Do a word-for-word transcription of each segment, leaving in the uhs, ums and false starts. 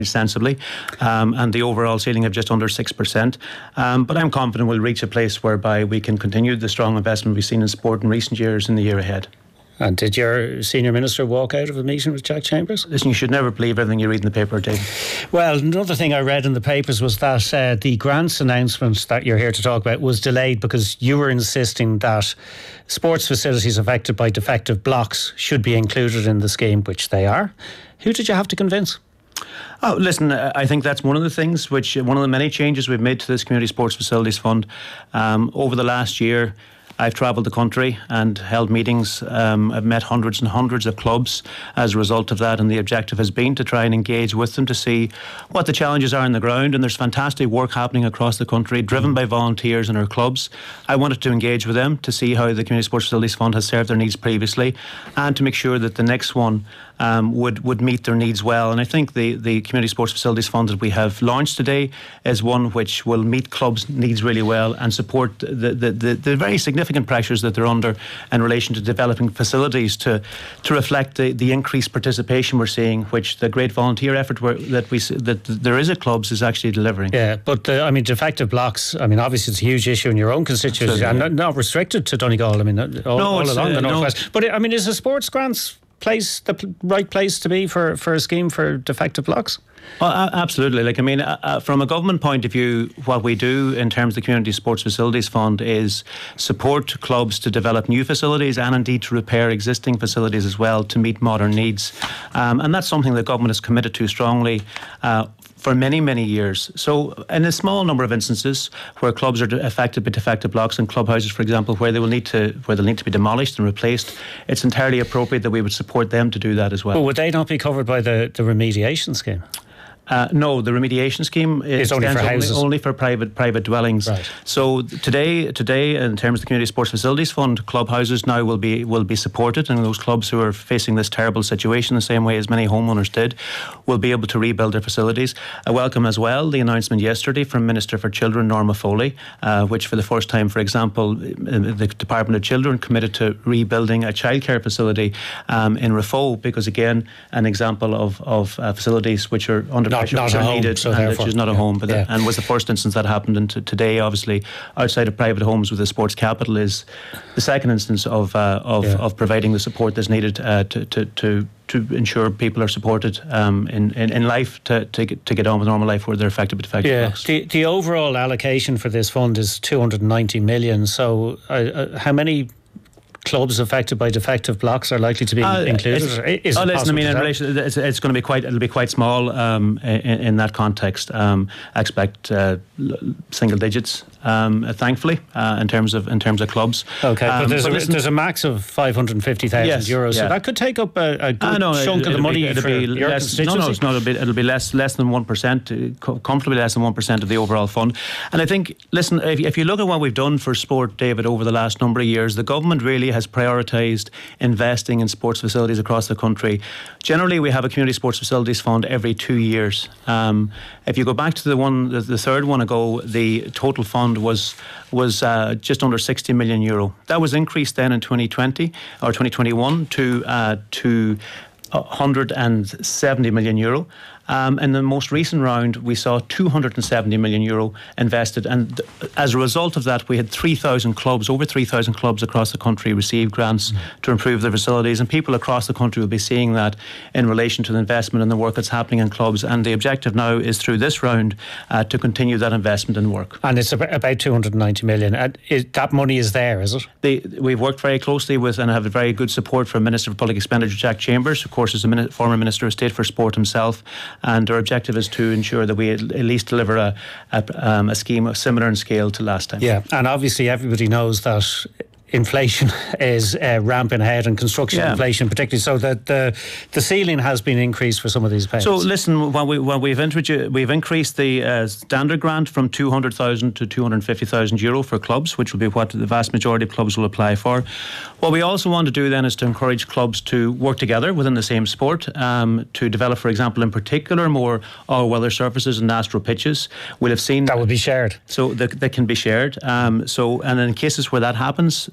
sensibly, um, and the overall ceiling of just under six percent. Um, but I'm confident we'll reach a place whereby we can continue the strong investment we've seen in sport in recent years in the year ahead. And did your senior minister walk out of a meeting with Jack Chambers? Listen, you should never believe everything you read in the paper, David. Well, another thing I read in the papers was that uh, the grants announcement that you're here to talk about was delayed because you were insisting that sports facilities affected by defective blocks should be included in the scheme, which they are. Who did you have to convince? Oh, listen, I think that's one of the things which, one of the many changes we've made to this Community Sports Facilities Fund. Um, over the last year, I've travelled the country and held meetings. Um, I've met hundreds and hundreds of clubs as a result of that, and the objective has been to try and engage with them to see what the challenges are on the ground. And there's fantastic work happening across the country, driven by volunteers in our clubs. I wanted to engage with them to see how the Community Sports Facilities Fund has served their needs previously, and to make sure that the next one um, would, would meet their needs well. And I think the, the Community Sports Facilities Fund that we have launched today is one which will meet clubs' needs really well and support the, the, the, the very significant pressures that they're under in relation to developing facilities to to reflect the, the increased participation we're seeing, which the great volunteer effort where, that we that there is at clubs is actually delivering. Yeah, but uh, I mean, defective blocks, I mean, obviously it's a huge issue in your own constituency, and not, not restricted to Donegal. I mean, all, no, all along uh, the North no. West. But I mean, is the sports grants place the pl- right place to be for, for a scheme for defective blocks? Well, absolutely. Like, I mean, uh, from a government point of view, what we do in terms of the Community Sports Facilities Fund is support clubs to develop new facilities and indeed to repair existing facilities as well to meet modern needs. Um, and that's something the government is committed to strongly uh, for many, many years. So in a small number of instances where clubs are affected by defective blocks and clubhouses, for example, where they will need to where they'll need to be demolished and replaced, it's entirely appropriate that we would support them to do that as well. But would they not be covered by the, the remediation scheme? Uh, no, the remediation scheme is it's only for houses, only, only for private private dwellings. Right. So today, today, in terms of the Community Sports Facilities Fund, clubhouses now will be will be supported, and those clubs who are facing this terrible situation, the same way as many homeowners did, will be able to rebuild their facilities. I welcome as well the announcement yesterday from Minister for Children Norma Foley, uh, which for the first time, for example, the Department of Children committed to rebuilding a childcare facility um, in Rafo, because again, an example of of uh, facilities which are under Not, not a home, needed, so and which is not a yeah, home, but yeah. the, and was the first instance that happened. And t- today, obviously, outside of private homes with a sports capital, is the second instance of uh, of, yeah. of providing the support that's needed uh, to, to to to ensure people are supported um, in, in in life to to get, to get on with normal life where they're affected by defective yeah. blocks. The the overall allocation for this fund is two hundred ninety million. So, uh, uh, how many clubs affected by defective blocks are likely to be uh, included? Is oh, it listen, I mean, in to relation, it's, it's going to be quite. It'll be quite small um, in, in that context. Um, I expect uh, single digits, um, thankfully, uh, in terms of in terms of clubs. Okay, um, but there's but a, listen, there's a max of five hundred fifty thousand yes, euros, yeah. so that could take up a, a good know, chunk it, of the money be, it'll for be your less, constituency. No, no, it's not. It'll be, it'll be less less than one percent, comfortably less than one percent of the overall fund. And I think, listen, if, if you look at what we've done for sport, David, over the last number of years, the government really has prioritised investing in sports facilities across the country. Generally, we have a Community Sports Facilities Fund every two years. Um, if you go back to the one, the, the third one ago, the total fund was was uh, just under sixty million euro. That was increased then in twenty twenty or twenty twenty-one to uh, to one hundred seventy million euro. Um, in the most recent round, we saw two hundred seventy million euro invested, and th- as a result of that, we had three thousand clubs, over three thousand clubs across the country receive grants mm-hmm. to improve their facilities, and people across the country will be seeing that in relation to the investment and the work that's happening in clubs. And the objective now is through this round uh, to continue that investment and work. And it's about two hundred ninety million. And is, that money is there, is it? They, we've worked very closely with and have very good support from Minister for Public Expenditure Jack Chambers, of course, is a min- former Minister of State for Sport himself. And our objective is to ensure that we at least deliver a, a, um, a scheme of similar in scale to last time. Yeah, and obviously everybody knows that inflation is uh, ramping ahead, and construction yeah. inflation particularly, so that the the ceiling has been increased for some of these payments. So listen, when, we, when we've, introduced, we've increased the uh, standard grant from two hundred thousand to two hundred fifty thousand euro for clubs, which will be what the vast majority of clubs will apply for. What we also want to do then is to encourage clubs to work together within the same sport, um, to develop, for example, in particular, more all-weather surfaces and astro pitches. We'll have seen that would be shared, so that, that can be shared. Um, so, and in cases where that happens,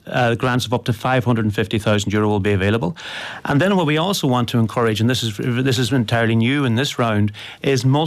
uh, grants of up to five hundred fifty thousand euro will be available. And then what we also want to encourage, and this is this is entirely new in this round, is multi